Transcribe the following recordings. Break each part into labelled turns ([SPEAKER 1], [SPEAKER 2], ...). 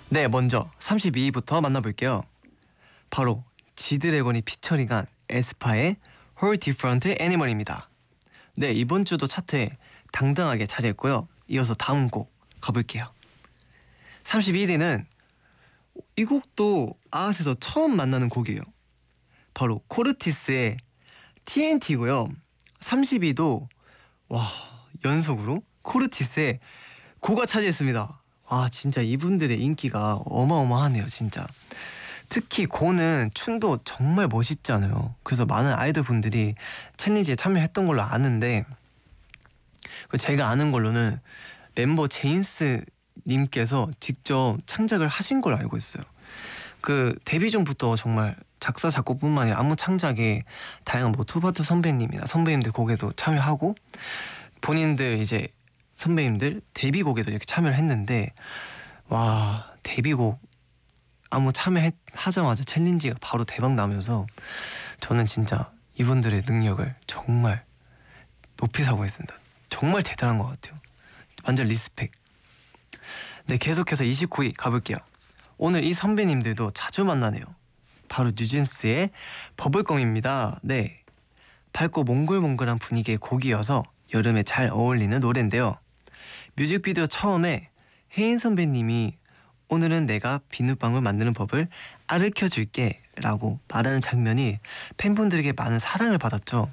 [SPEAKER 1] 네, 먼저 32위부터 만나볼게요. 바로 지드래곤이 피처링한 에스파의 Whole Different Animal입니다. 네, 이번 주도 차트에 당당하게 자리했고요. 이어서 다음 곡 가볼게요. 31위는 이 곡도 아앗에서 처음 만나는 곡이에요. 바로 코르티스의 TNT고요. 30위도 연속으로 코르티스의 고가 차지했습니다. 진짜 이분들의 인기가 어마어마하네요, 진짜. 특히 고는 춤도 정말 멋있잖아요. 그래서 많은 아이돌 분들이 챌린지에 참여했던 걸로 아는데, 제가 아는 걸로는 멤버 제인스 님께서 직접 창작을 하신 걸로 알고 있어요. 데뷔 전부터 정말 작사 작곡뿐만 아니라 안무 창작에 다양한 투바투 선배님이나 선배님들 곡에도 참여하고, 본인들 이제 선배님들 데뷔곡에도 이렇게 참여를 했는데, 데뷔곡 안무 참여하자마자 챌린지가 바로 대박 나면서 저는 진짜 이분들의 능력을 정말 높이 사고 있습니다. 정말 대단한 것 같아요. 완전 리스펙. 네, 계속해서 29위 가볼게요. 오늘 이 선배님들도 자주 만나네요. 바로 뉴진스의 버블검입니다. 네, 밝고 몽글몽글한 분위기의 곡이어서 여름에 잘 어울리는 노래인데요. 뮤직비디오 처음에 혜인 선배님이 오늘은 내가 비눗방울 만드는 법을 가르쳐줄게 라고 말하는 장면이 팬분들에게 많은 사랑을 받았죠.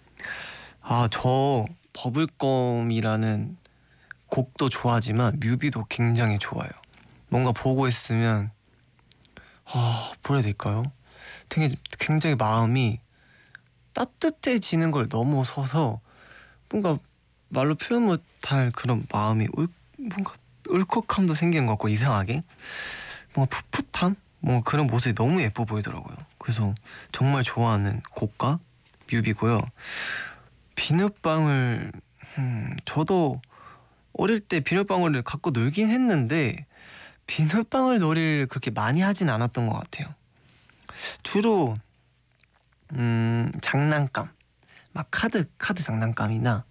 [SPEAKER 1] 저 버블검이라는 곡도 좋아하지만 뮤비도 굉장히 좋아요. 뭔가 보고 있으면 뭐라 해야 될까요? 굉장히 마음이 따뜻해지는 걸 넘어서서 뭔가 말로 표현 못할 그런 마음이 뭔가 울컥함도 생기는 것 같고, 이상하게 뭔가 풋풋함? 뭔가 그런 모습이 너무 예뻐 보이더라고요. 그래서 정말 좋아하는 곡과 뮤비고요. 비눗방울, 저도 어릴 때 비눗방울을 갖고 놀긴 했는데 비눗방울 놀이를 그렇게 많이 하진 않았던 것 같아요. 주로 장난감, 막 카드 장난감이나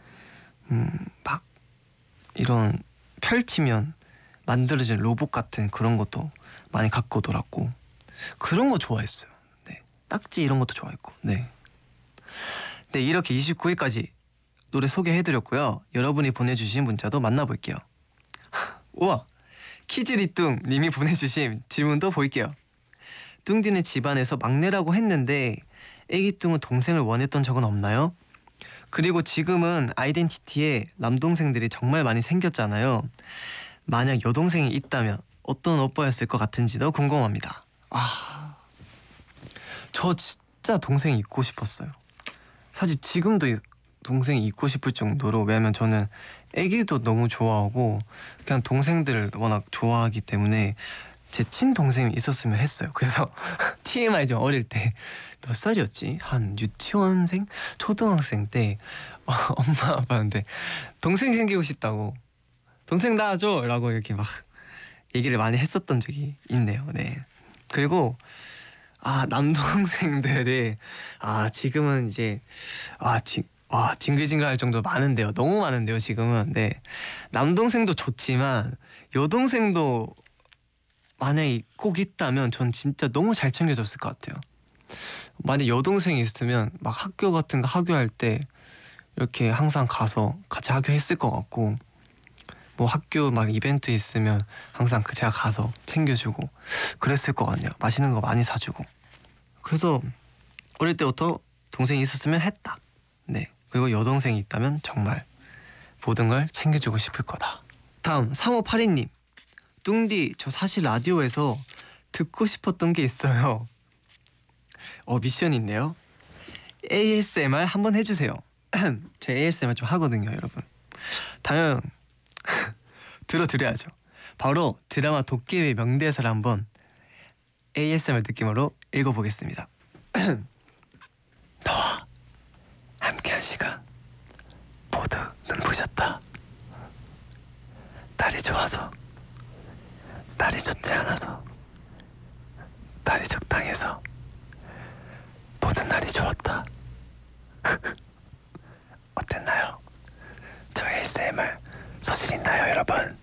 [SPEAKER 1] 막 이런 펼치면 만들어진 로봇 같은 그런 것도 많이 갖고 놀았고, 그런 거 좋아했어요. 네, 딱지 이런 것도 좋아했고. 네, 이렇게 29위까지 노래 소개해드렸고요. 여러분이 보내주신 문자도 만나볼게요. 우와, 키즈리뚱 님이 보내주신 질문도 볼게요. 뚱디는 집안에서 막내라고 했는데 애기뚱은 동생을 원했던 적은 없나요? 그리고 지금은 아이덴티티에 남동생들이 정말 많이 생겼잖아요. 만약 여동생이 있다면 어떤 오빠였을 것 같은지도 궁금합니다. 저 진짜 동생이 있고 싶었어요. 사실 지금도 동생이 있고 싶을 정도로, 왜냐면 저는 애기도 너무 좋아하고 그냥 동생들을 워낙 좋아하기 때문에 제 친동생이 있었으면 했어요. 그래서 TMI 좀 어릴 때 몇 살이었지? 한 유치원생? 초등학생 때 엄마 아빠한테 동생 생기고 싶다고, 동생 낳아줘! 라고 이렇게 막 얘기를 많이 했었던 적이 있네요. 네. 그리고 남동생들이 지금은 이제 징글징글할 정도로 많은데요. 너무 많은데요, 지금은. 네. 남동생도 좋지만 여동생도 만약에 꼭 있다면 전 진짜 너무 잘 챙겨줬을 것 같아요. 만약 여동생이 있으면 막 학교 같은 거 하교할 때 이렇게 항상 가서 같이 하교했을 것 같고, 뭐 학교 막 이벤트 있으면 항상 제가 가서 챙겨주고 그랬을 것 같네요. 맛있는 거 많이 사주고. 그래서 어릴 때부터 동생이 있었으면 했다. 네. 그리고 여동생이 있다면 정말 모든 걸 챙겨주고 싶을 거다. 다음 3582님. 뚱디, 저 사실 라디오에서 듣고 싶었던 게 있어요. 미션이 있네요. ASMR 한번 해주세요. 제 ASMR 좀 하거든요, 여러분. 당연 들어드려야죠. 바로 드라마 도깨비 명대사를 한번 ASMR 느낌으로 읽어보겠습니다. 너와 함께한 시간 모두 눈부셨다. 날이 좋아서, 날이 좋지 않아서, 날이 적당해서 모든 날이 좋았다. 어땠나요? 저의 ASMR 소질 있나요, 여러분?